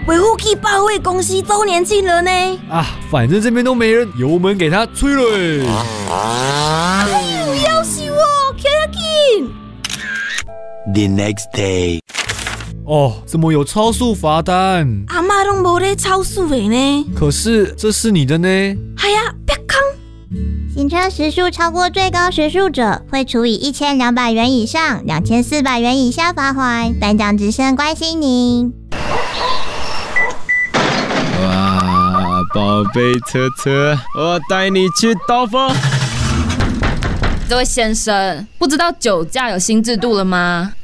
维护可以保卫公司周年庆了呢。 啊，反正这边都没人，油门给他吹了。 哎呦，要死我，开紧 ！The next day， 哦，怎么有超速罚单？ 阿嬷都没在超速的呢。 可是这是你的呢。 哎呀，别扛！ 行车时速超过最高时速者，会处以1200元以上2400元以下罚锾。班长直升关心您。 哇，宝贝车车，我带你去兜风。 这位先生，不知道酒驾有新制度了吗？